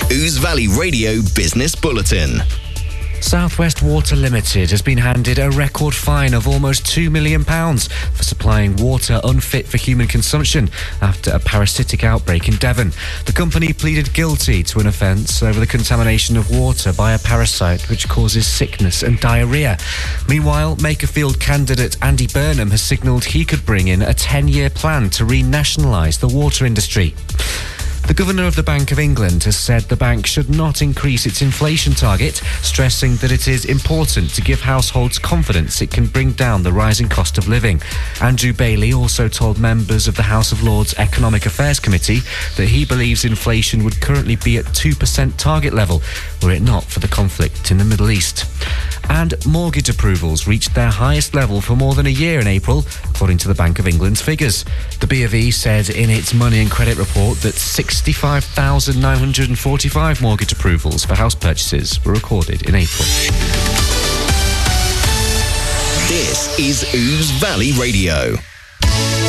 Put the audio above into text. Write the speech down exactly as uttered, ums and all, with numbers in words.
Ouse Valley Radio Business Bulletin. South West Water Limited has been handed a record fine of almost two million pounds for supplying water unfit for human consumption after a parasitic outbreak in Devon. The company pleaded guilty to an offence over the contamination of water by a parasite which causes sickness and diarrhoea. Meanwhile, Makerfield candidate Andy Burnham has signalled he could bring in a ten-year plan to renationalise the water industry. The Governor of the Bank of England has said the bank should not increase its inflation target, stressing that it is important to give households confidence it can bring down the rising cost of living. Andrew Bailey also told members of the House of Lords Economic Affairs Committee that he believes inflation would currently be at two percent target level, were it not for the conflict in the Middle East. And mortgage approvals reached their highest level for more than a year in April, according to the Bank of England's figures. The B of E said in its Money and Credit report that sixty-five thousand nine hundred forty-five mortgage approvals for house purchases were recorded in April. This is Ouse Valley Radio.